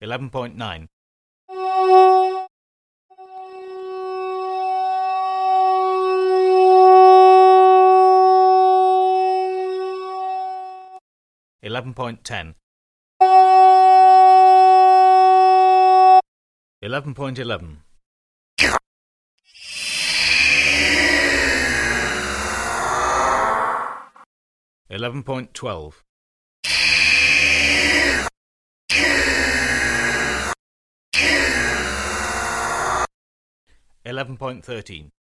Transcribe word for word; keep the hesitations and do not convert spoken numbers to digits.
eleven point nine. Eleven point ten. Eleven point eleven. Eleven point twelve. Eleven point thirteen.